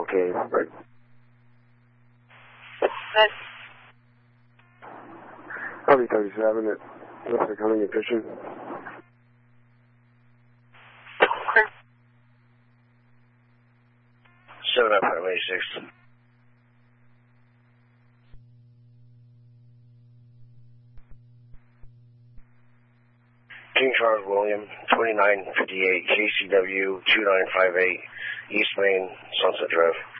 Okay, right. Good. Probably 37 at Western Coming and Fishing. Okay. 7-5-86. King Charles William, 2958, KCW 2958, East Main, Sunset Drive.